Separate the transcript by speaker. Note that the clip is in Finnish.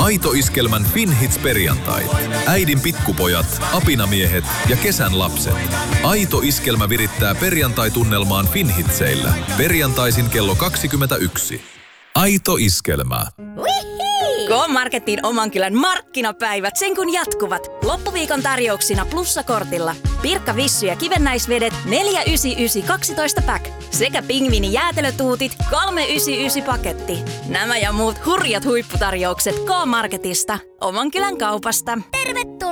Speaker 1: Aito Iskelmän Finhits-perjantait. Äidin pikkupojat, apinamiehet ja kesän lapset. Aito Iskelmä virittää perjantai-tunnelmaan Finhitseillä. Perjantaisin kello 21. Aito Iskelmä.
Speaker 2: K-Marketin oman kylän markkinapäivät sen kun jatkuvat. Loppuviikon tarjouksina plussakortilla. Pirkka Vissy ja kivennäisvedet 4,99 12 pack. Sekä pingviini jäätelötuutit 3,99 paketti. Nämä ja muut hurjat huipputarjoukset K-Marketista. Oman kylän kaupasta. Tervetuloa!